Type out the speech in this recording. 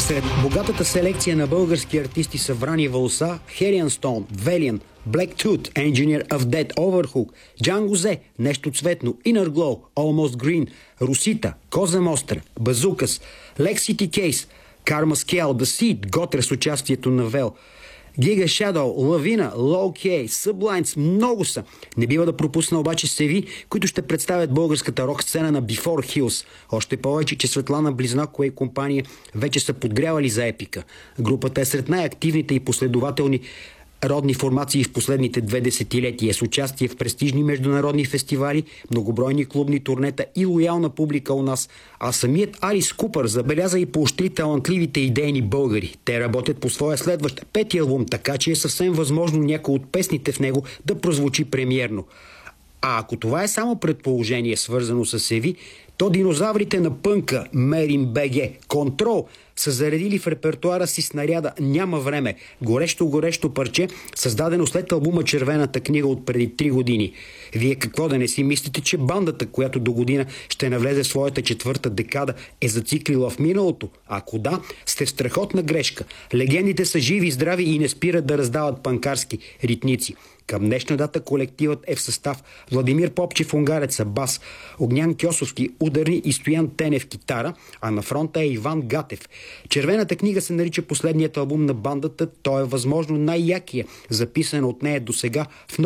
Сред богатата селекция на български артисти са Врани Вълса, Hellion Stone, Velian, Black Tooth, Engineer of Death, Overhook, Django Z, Нещо цветно, Inner Glow, Almost Green, Русита, Коза Мостра, Базукас, Lexity Case, Karma Scale, The Seed, Готер с участието на Вел, Giga Shadow, Лавина, Low K, Sublimes, много са. Не бива да пропусна обаче Севи, които ще представят българската рок сцена на Before Hills. Още повече, че Светлана Близнакова и компания вече са подгрявали за епика. Групата е сред най-активните и последователни родни формации в последните 2 десетилетия с участие в престижни международни фестивали, многобройни клубни турнета и лоялна публика у нас. А самият Алис Купър забеляза и поощри талантливите идейни българи. Те работят по своя следващ 5-ти албум, така че е съвсем възможно някой от песните в него да прозвучи премиерно. А ако това е само предположение, свързано с Севи, то динозаврите на пънка Мерин БГ Контрол са заредили в репертуара си снаряда "Няма време", горещо парче, създадено след албума "Червената книга" от преди 3 години. Вие какво да не си мислите, че бандата, която до година ще навлезе в своята 4-та декада, е зациклила в миналото? Ако да, сте в страхотна грешка. Легендите са живи и здрави и не спират да раздават панкарски ритници. Към днешна дата колективът е в състав: Владимир Попчев, унгарец, бас, Огнян Кьосовски, ударни, и Стоян Тенев, китара, а на фронта е Иван Гатев. "Червената книга" се нарича последният албум на бандата. Той е възможно най-якия, записан от нея досега в